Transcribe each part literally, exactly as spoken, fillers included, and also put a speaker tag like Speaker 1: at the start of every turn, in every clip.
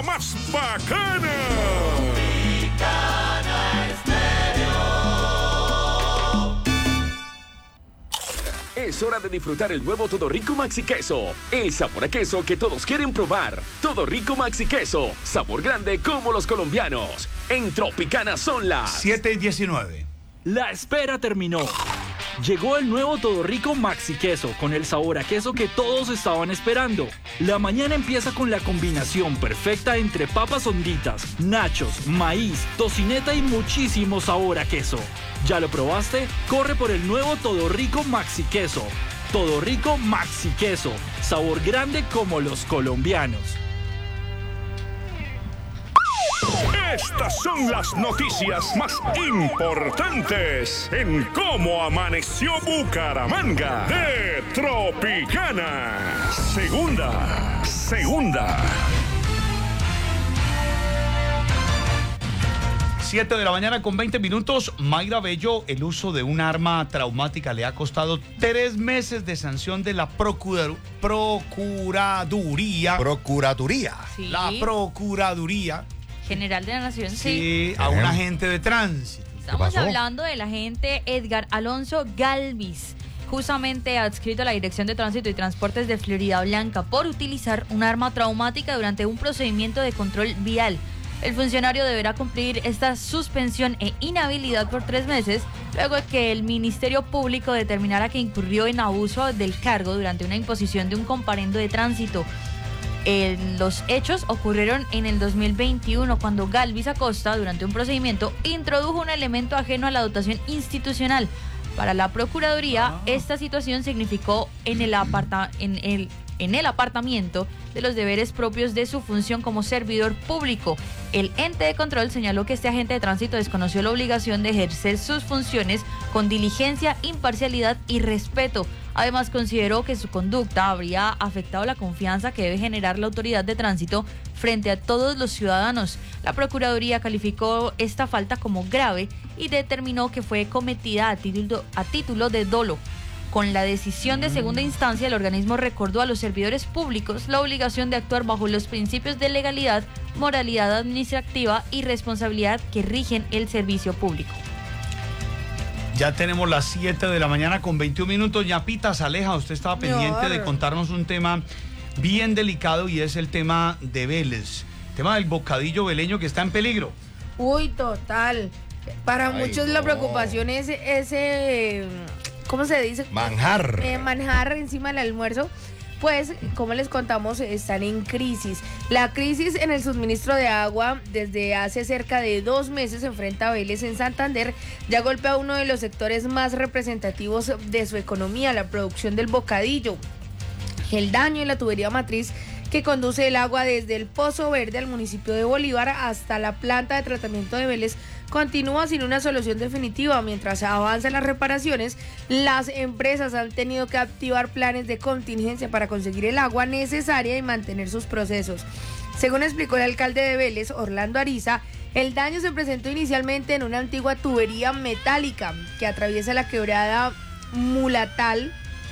Speaker 1: más bacana.
Speaker 2: Es hora de disfrutar el nuevo Todo Rico Maxi Queso. El sabor a queso que todos quieren probar. Todo Rico Maxi Queso. Sabor grande como los colombianos. En Tropicana son las
Speaker 3: siete y diecinueve.
Speaker 4: La espera terminó. Llegó el nuevo Todo Rico Maxi Queso con el sabor a queso que todos estaban esperando. La mañana empieza con la combinación perfecta entre papas honditas, nachos, maíz, tocineta y muchísimo sabor a queso. ¿Ya lo probaste? Corre por el nuevo Todo Rico Maxi Queso. Todo Rico Maxi Queso. Sabor grande como los colombianos.
Speaker 1: Estas son las noticias más importantes en Cómo Amaneció Bucaramanga de Tropicana. Segunda, segunda.
Speaker 3: siete de la mañana con veinte minutos. Mayra Bello, el uso de un arma traumática le ha costado tres meses de sanción de la Procurador- Procuraduría.
Speaker 5: Procuraduría.
Speaker 6: Sí.
Speaker 3: La Procuraduría.
Speaker 6: General de la Nación, sí.
Speaker 3: Sí, a un agente de tránsito.
Speaker 6: Estamos
Speaker 5: pasó?
Speaker 6: hablando del agente Edgar Alonso Galvis, justamente adscrito a la Dirección de Tránsito y Transportes de Florida Blanca por utilizar un arma traumática durante un procedimiento de control vial. El funcionario deberá cumplir esta suspensión e inhabilidad por tres meses, luego de que el Ministerio Público determinara que incurrió en abuso del cargo durante una imposición de un comparendo de tránsito. Eh, los hechos ocurrieron en el dos mil veintiuno, cuando Galvis Acosta, durante un procedimiento, introdujo un elemento ajeno a la dotación institucional. Para la Procuraduría, ah. esta situación significó en el, aparta, en, el, en el apartamiento de los deberes propios de su función como servidor público. El ente de control señaló que este agente de tránsito desconoció la obligación de ejercer sus funciones con diligencia, imparcialidad y respeto. Además, consideró que su conducta habría afectado la confianza que debe generar la autoridad de tránsito frente a todos los ciudadanos. La Procuraduría calificó esta falta como grave y determinó que fue cometida a título, a título de dolo. Con la decisión de segunda instancia, el organismo recordó a los servidores públicos la obligación de actuar bajo los principios de legalidad, moralidad administrativa y responsabilidad que rigen el servicio público.
Speaker 3: Ya tenemos las siete de la mañana con veintiún minutos. Ñapita Saleja, usted estaba pendiente de contarnos un tema bien delicado y es el tema de Vélez. El tema del bocadillo veleño que está en peligro.
Speaker 7: Uy, total. Para
Speaker 5: Ay,
Speaker 7: muchos
Speaker 5: no.
Speaker 7: la preocupación es ese, ¿cómo se dice?
Speaker 5: Manjar.
Speaker 7: Eh, manjar encima del almuerzo. Pues, como les contamos, están en crisis. La crisis en el suministro de agua desde hace cerca de dos meses enfrenta a Vélez en Santander. Ya golpea a uno de los sectores más representativos de su economía, la producción del bocadillo. El daño en la tubería matriz que conduce el agua desde el Pozo Verde al municipio de Bolívar hasta la planta de tratamiento de Vélez continúa sin una solución definitiva. Mientras avanzan las reparaciones, las empresas han tenido que activar planes de contingencia para conseguir el agua necesaria y mantener sus procesos. Según explicó el alcalde de Vélez, Orlando Ariza, el daño se presentó inicialmente en una antigua tubería metálica que atraviesa la quebrada Mulatal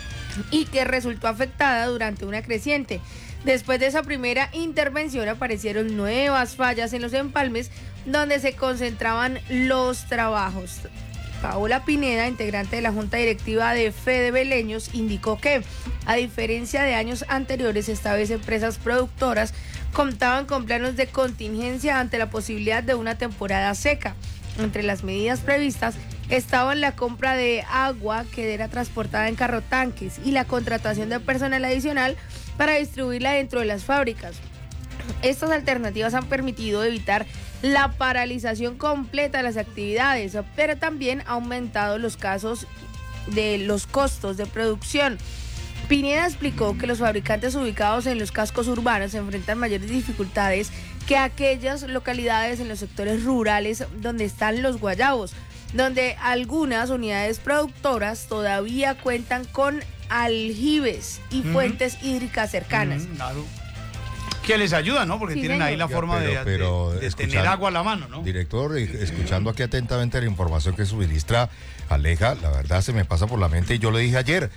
Speaker 7: y que resultó afectada durante una creciente. Después de esa primera intervención aparecieron nuevas fallas en los empalmes donde se concentraban los trabajos. Paola Pineda, integrante de la Junta Directiva de Fede Veleños, indicó que, a diferencia de años anteriores, esta vez empresas productoras contaban con planos de contingencia ante la posibilidad de una temporada seca. Entre las medidas previstas estaban la compra de agua que era transportada en carrotanques y la contratación de personal adicional para distribuirla dentro de las fábricas. Estas alternativas han permitido evitar la paralización completa de las actividades, pero también ha aumentado los casos de los costos de producción. Pineda explicó que los fabricantes ubicados en los cascos urbanos enfrentan mayores dificultades que aquellas localidades en los sectores rurales donde están los guayabos, donde algunas unidades productoras todavía cuentan con aljibes y uh-huh. fuentes hídricas cercanas.
Speaker 3: Uh-huh, claro. Que les ayuda, ¿no? Porque sí, tienen señor. ahí la forma ya, pero, de, pero, de, de tener agua a la mano, ¿no?
Speaker 5: Director, escuchando aquí atentamente la información que suministra Aleja, la verdad se me pasa por la mente y yo lo dije ayer,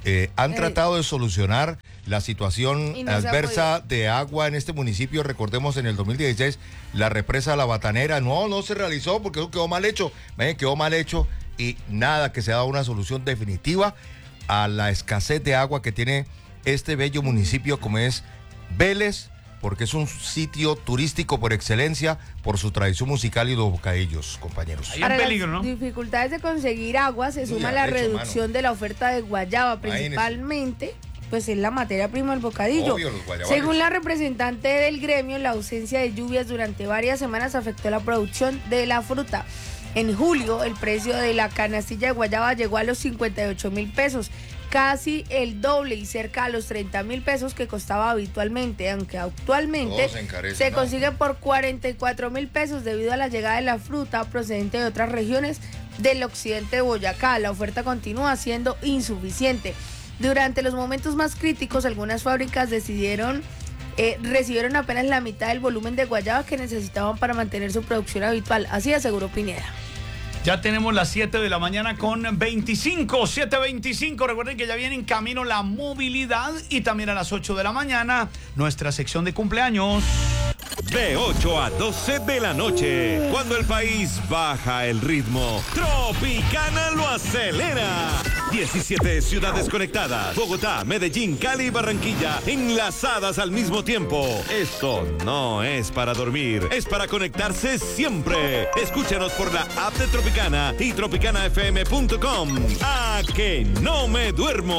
Speaker 5: Eh, han
Speaker 7: Eh.
Speaker 5: tratado de solucionar la situación
Speaker 7: Y no se ha
Speaker 5: adversa de agua en este municipio. Recordemos en el dos mil dieciséis la represa La Batanera. No, no se realizó porque eso quedó mal hecho. Miren, quedó mal hecho y nada que se ha dado una solución definitiva a la escasez de agua que tiene este bello municipio como es Vélez, porque es un sitio turístico por excelencia por su tradición musical y los bocadillos, compañeros.
Speaker 3: Ahí en
Speaker 7: Para
Speaker 3: peligro,
Speaker 7: las
Speaker 3: ¿no?
Speaker 7: dificultades de conseguir agua se
Speaker 5: Uy,
Speaker 7: suma la
Speaker 5: arrecho,
Speaker 7: reducción
Speaker 5: mano.
Speaker 7: de la oferta de guayaba,
Speaker 5: Imagínese.
Speaker 7: principalmente pues es la materia prima del bocadillo.
Speaker 5: Obvio, los guayabales.
Speaker 7: Según la representante del gremio, la ausencia de lluvias durante varias semanas afectó la producción de la fruta. En julio, el precio de la canastilla de guayaba llegó a los cincuenta y ocho mil pesos, casi el doble y cerca a los treinta mil pesos que costaba habitualmente, aunque actualmente
Speaker 5: Todo se encarece,
Speaker 7: se
Speaker 5: ¿no?
Speaker 7: consigue por cuarenta y cuatro mil pesos debido a la llegada de la fruta procedente de otras regiones del occidente de Boyacá. La oferta continúa siendo insuficiente. Durante los momentos más críticos, algunas fábricas decidieron eh, recibieron apenas la mitad del volumen de guayaba que necesitaban para mantener su producción habitual. Así aseguró Pineda.
Speaker 3: Ya tenemos las siete de la mañana con veinticinco, siete veinticinco. Recuerden que ya viene en camino la movilidad y también a las ocho de la mañana nuestra sección de cumpleaños.
Speaker 8: De ocho a doce de la noche, cuando el país baja el ritmo, Tropicana lo acelera. diecisiete ciudades conectadas, Bogotá, Medellín, Cali y Barranquilla, enlazadas al mismo tiempo. Esto no es para dormir, es para conectarse siempre. Escúchanos por la app de Tropicana y tropicana f m punto com. A que no me duermo.